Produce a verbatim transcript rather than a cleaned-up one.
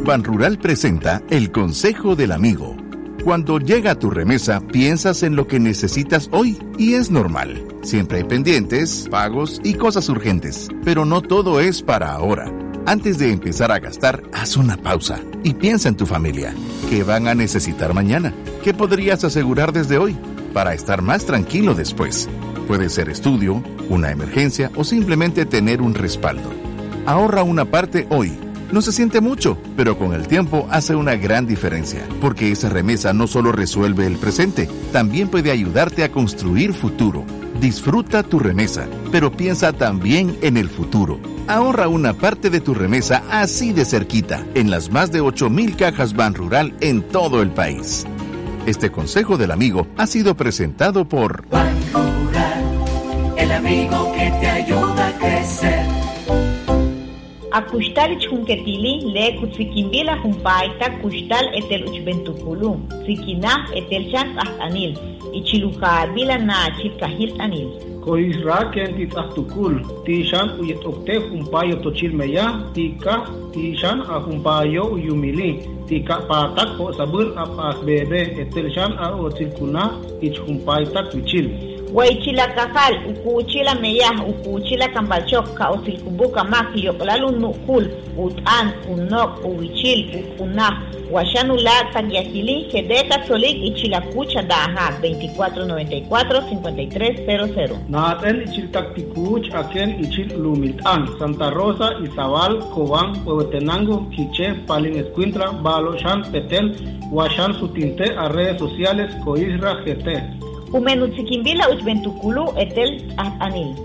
Banrural presenta el Consejo del Amigo. Cuando llega tu remesa, piensas en lo que necesitas hoy y es normal. Siempre hay pendientes, pagos y cosas urgentes, pero no todo es para ahora. Antes de empezar a gastar, haz una pausa y piensa en tu familia. ¿Qué van a necesitar mañana? ¿Qué podrías asegurar desde hoy para estar más tranquilo después? Puede ser estudio, una emergencia o simplemente tener un respaldo. Ahorra una parte hoy. No se siente mucho, pero con el tiempo hace una gran diferencia, porque esa remesa no solo resuelve el presente, también puede ayudarte a construir futuro. Disfruta tu remesa, pero piensa también en el futuro. Ahorra una parte de tu remesa así de cerquita, en las más de ocho mil cajas Banrural en todo el país. Este consejo del amigo ha sido presentado por Banrural, el amigo que te ayuda a crecer. Akustal chunketili le kutsikimbila humpaita kustal etel uchbentukulu sikina etel chan anil ichiluka bila na chilkahil anil Koisra ken tit ahtukul tishan uyet okte humpayo tochilmeya tika tishan a humpayo uyumili tika patak po sabur apas bebe etel chan a otilkuna ich humpaita kuchil Waichila kakal, ukuchila meyah, ukuchila kambalchok, kausilkubuka maki, yoklalun nukul, utan, unok, uwichil, ukunah, washanula, tagyakili, kedeta solik, ichilakucha daha, veinticuatro noventa y cuatro, cincuenta y tres cero cero. Naten ichil taktikuch, aken ichil lumiltan, Santa Rosa, Izabal, Cobán, Huehuetenango, Quiché, Palin Escuintla, Balo, Shan, Petel, Washan, Sutinte, a redes sociales, Coisra, G T. Umenutzikimbila uchbentukulu etel anil.